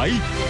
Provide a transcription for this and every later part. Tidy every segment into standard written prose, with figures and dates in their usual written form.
台。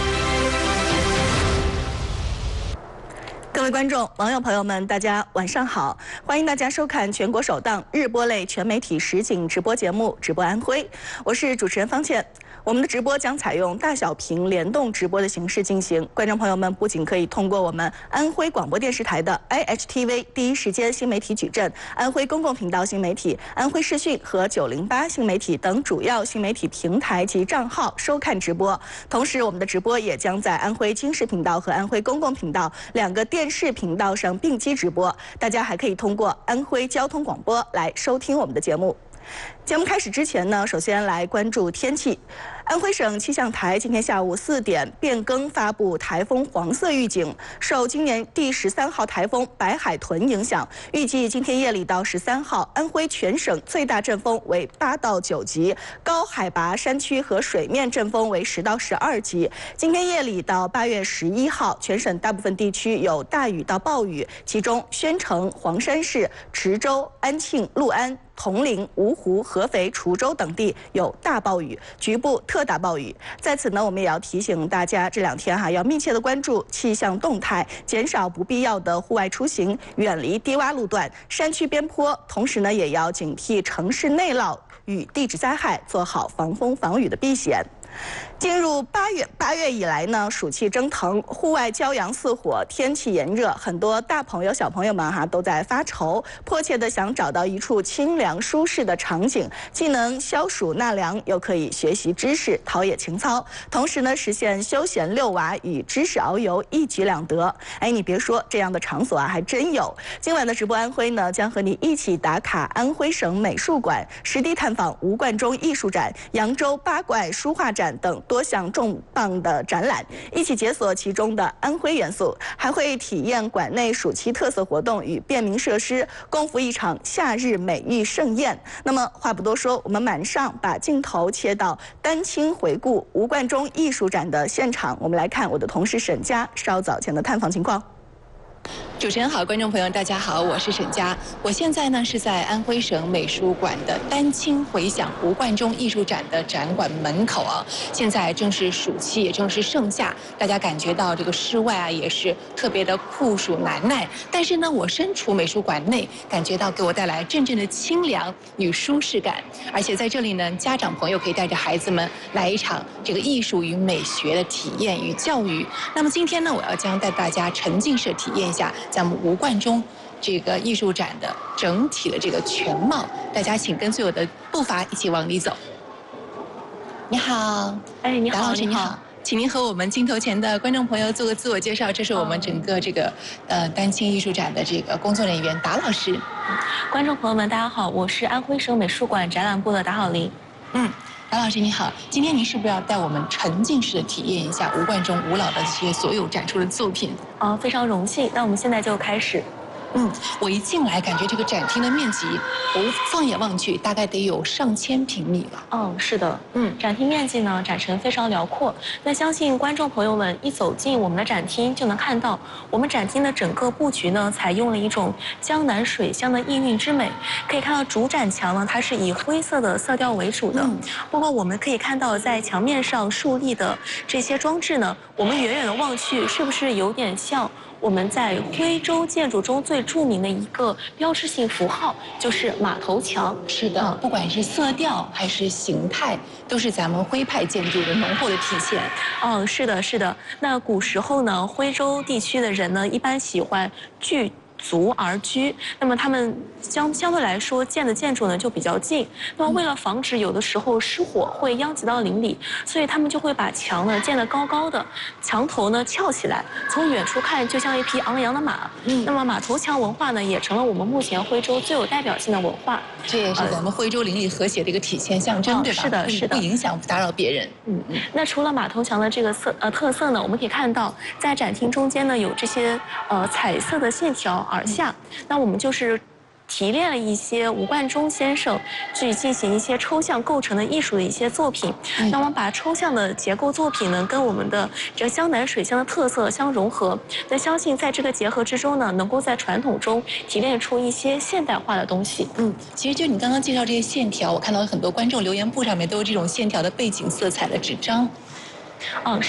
各位观众、网友朋友们，大家晚上好！欢迎大家收看全国首档日播类全媒体实景直播节目《直播安徽》，我是主持人方倩。我们的直播将采用大小屏联动直播的形式进行，观众朋友们不仅可以通过我们安徽广播电视台的 IHTV 第一时间新媒体矩阵、安徽公共频道新媒体、安徽视讯和908新媒体等主要新媒体平台及账号收看直播，同时我们的直播也将在安徽经视频道和安徽公共频道2个电视频道上并机直播，大家还可以通过安徽交通广播来收听我们的节目。节目开始之前呢，首先来关注天气。安徽省气象台今天下午4点变更发布台风黄色预警，受今年第13号台风白海豚影响，预计今天夜里到13号，安徽全省最大阵风为8到9级，高海拔山区和水面阵风为10到12级。今天夜里到8月11号，全省大部分地区有大雨到暴雨，其中宣城、黄山市、池州、安庆、六安、铜陵、芜湖、合肥、滁州等地有大暴雨，局部特大暴雨。在此呢，我们也要提醒大家，这2天要密切的关注气象动态，减少不必要的户外出行，远离低洼路段、山区边坡。同时呢，也要警惕城市内涝与地质灾害，做好防风防雨的避险。进入8月以来呢，暑气蒸腾，户外骄阳似火，天气炎热，很多大朋友小朋友们都在发愁，迫切的想找到一处清凉舒适的场景，既能消暑纳凉，又可以学习知识，陶冶情操，同时呢，实现休闲遛娃与知识遨游一举两得。你别说，这样的场所还真有。今晚的直播安徽呢，将和你一起打卡安徽省美术馆，实地探访吴冠中艺术展、扬州八怪书画展等多项重磅的展览，一起解锁其中的安徽元素，还会体验馆内暑期特色活动与便民设施，共赴一场夏日美育盛宴。那么话不多说，我们马上把镜头切到丹青回顾吴冠中艺术展的现场，我们来看我的同事沈佳稍早前的探访情况。 主持人好，观众朋友大家好，我是沈佳。我现在呢是在安徽省美术馆的丹青回响吴冠中艺术展的展馆门口啊。现在正是暑期，也正是盛夏，大家感觉到这个室外也是特别的酷暑难耐。但是呢，我身处美术馆内，感觉到给我带来阵阵的清凉与舒适感。而且在这里呢，家长朋友可以带着孩子们来一场这个艺术与美学的体验与教育。那么今天呢，我要将带大家沉浸式体验一下咱们吴冠中这个艺术展的整体的这个全貌，大家请跟随我的步伐一起往里走。你好， 你好， 达老师你好，请您和我们镜头前的观众朋友做个自我介绍。这是我们整个这个丹青艺术展的这个工作人员达老师。 观众朋友们大家好，我是安徽省美术馆展览部的达好林。 达老师你好，今天您是不是要带我们沉浸式的体验一下吴冠中吴老的这些所有展出的作品？ 非常荣幸，那我们现在就开始。 我一进来感觉这个展厅的面积，我放眼望去大概得有上千平米了。 是的，展厅面积呢展陈非常辽阔。那相信观众朋友们一走进我们的展厅，就能看到我们展厅的整个布局呢，采用了一种江南水乡的意蕴之美。可以看到主展墙呢，它是以灰色的色调为主的。不过我们可以看到在墙面上竖立的这些装置呢，我们远远的望去，是不是有点像我们在徽州建筑中最著名的一个标志性符号，就是马头墙。 是的，不管是色调还是形态，都是咱们徽派建筑的浓厚的体现。 是的，是的。那古时候呢，徽州地区的人呢，一般喜欢聚族而居，那么他们相对来说建的建筑呢就比较近。那么为了防止有的时候失火会殃及到邻里，所以他们就会把墙呢建得高高的，墙头呢翘起来，从远处看就像一匹昂扬的马。那么马头墙文化呢也成了我们目前徽州最有代表性的文化。 这也是咱们徽州邻里和谐的一个体现象征，对吧？ 是的，是的， 不影响不打扰别人。 那除了马头墙的这个特色呢，我们可以看到在展厅中间呢有这些彩色的线条而下，那我们就是提炼了一些吴冠中先生去进行一些抽象构成的艺术的一些作品。那我们把抽象的结构作品呢，跟我们的这个江南水乡的特色相融合。那相信在这个结合之中呢，能够在传统中提炼出一些现代化的东西。 其实就你刚刚介绍这些线条，我看到很多观众留言簿上面都有这种线条的背景色彩的纸张。